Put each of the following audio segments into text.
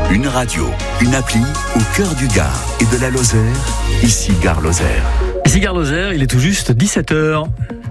Une radio, une appli au cœur du Gard et de la Lozère. Ici Gare Lozère. Ici Gare Lozère, il est tout juste 17h.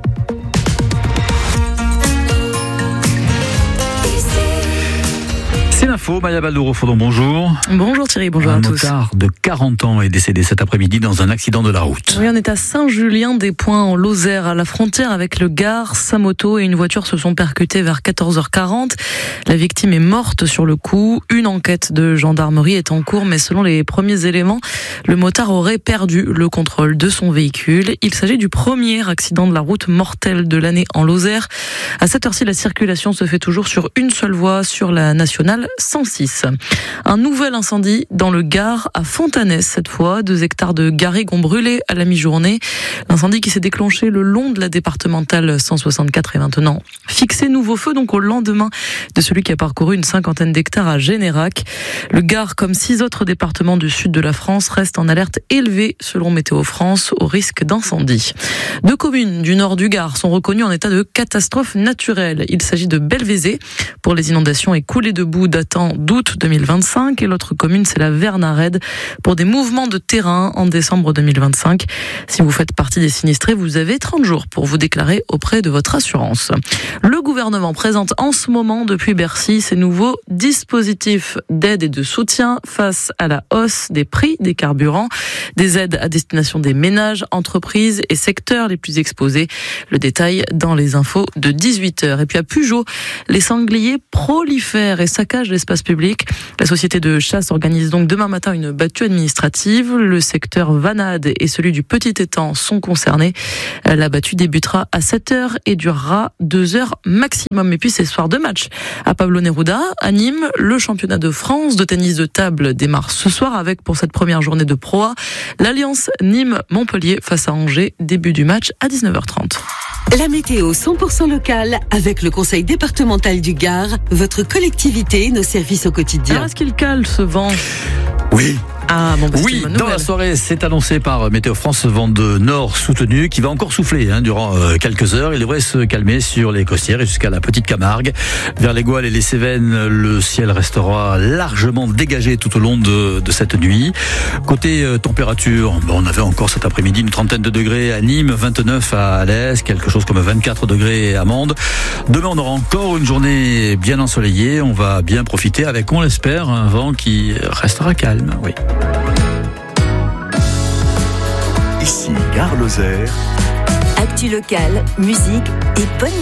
C'est l'info, Maya Baldo-Rofondon, bonjour. Bonjour Thierry, bonjour à tous. Un motard de 40 ans est décédé cet après-midi dans un accident de la route. Oui, on est à Saint-Julien-des-Points en Lozère, à la frontière avec le Gard. Sa moto et une voiture se sont percutées vers 14h40. La victime est morte sur le coup. Une enquête de gendarmerie est en cours, mais selon les premiers éléments, le motard aurait perdu le contrôle de son véhicule. Il s'agit du premier accident de la route mortel de l'année en Lozère. À cette heure-ci, la circulation se fait toujours sur une seule voie sur la nationale 106. Un nouvel incendie dans le Gard à Fontanès cette fois. 2 hectares de garrigues ont brûlé à la mi-journée. L'incendie qui s'est déclenché le long de la départementale 164 est maintenant fixé. Nouveau feu donc au lendemain de celui qui a parcouru une 50aine d'hectares à Générac. Le Gard, comme 6 autres départements du sud de la France, reste en alerte élevée selon Météo France au risque d'incendie. 2 communes du nord du Gard sont reconnues en état de catastrophe naturelle. Il s'agit de Belvézé pour les inondations et coulées de boue datant d'août 2025 et l'autre commune c'est la Vernarède pour des mouvements de terrain en décembre 2025. Si vous faites partie des sinistrés, vous avez 30 jours pour vous déclarer auprès de votre assurance. Le gouvernement présente en ce moment depuis Bercy ses nouveaux dispositifs d'aide et de soutien face à la hausse des prix des carburants, des aides à destination des ménages, entreprises et secteurs les plus exposés. Le détail dans les infos de 18h. Et puis à Pugeot, les sangliers prolifèrent et saccagent l'espace public. La société de chasse organise donc demain matin une battue administrative. Le secteur Vanade et celui du Petit Étang sont concernés. La battue débutera à 7h et durera 2 heures maximum. Et puis c'est soir de match à Pablo Neruda, à Nîmes. Le championnat de France de tennis de table démarre ce soir avec pour cette première journée de Pro A l'Alliance Nîmes-Montpellier face à Angers. Début du match à 19h30. La météo 100% locale avec le conseil départemental du Gard, votre collectivité, nos services au quotidien. Alors est-ce qu'il cale ce vent ? Oui. Ah bon, bah oui, dans la soirée, c'est annoncé par Météo France, vent de nord soutenu qui va encore souffler durant quelques heures. Il devrait se calmer sur les Costières et jusqu'à la Petite Camargue. Vers les Gouales et les Cévennes, le ciel restera largement dégagé tout au long de cette nuit. Côté température, on avait encore cet après-midi une 30aine de degrés à Nîmes, 29 à Alès, quelque chose comme 24 degrés à Mende. Demain, on aura encore une journée bien ensoleillée. On va bien profiter avec, on l'espère, un vent qui restera calme. Oui. Ici Gare Lozère. Actu locale, musique et bonne